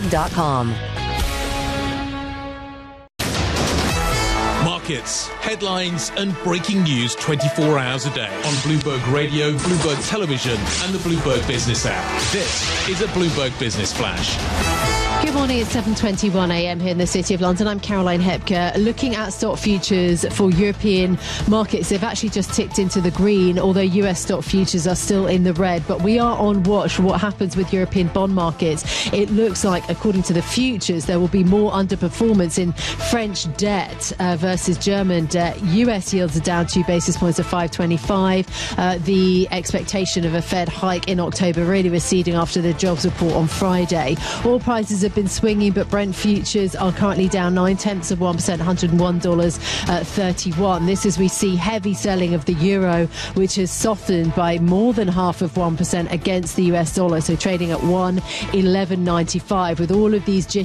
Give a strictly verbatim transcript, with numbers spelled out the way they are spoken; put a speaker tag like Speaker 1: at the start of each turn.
Speaker 1: dot com.
Speaker 2: Markets, headlines and breaking news twenty-four hours a day on Bloomberg Radio, Bloomberg Television and the Bloomberg Business app. This is a Bloomberg Business Flash.
Speaker 3: Good morning, it's seven twenty-one a m here in the City of London. I'm Caroline Hepker. Looking at stock futures for European markets, they've actually just ticked into the green, although U S stock futures are still in the red. But we are on watch for what happens with European bond markets. It looks like, according to the futures, there will be more underperformance in French debt uh, versus German debt. U S yields are down two basis points to five twenty-five. Uh, the expectation of a Fed hike in October really receding after the jobs report on Friday. Oil prices have been swinging, but Brent futures are currently down nine tenths of one percent, one hundred one dollars thirty-one. This as we see heavy selling of the euro, which has softened by more than half of one percent against the U S dollar, so trading at one eleven ninety-five. With all of these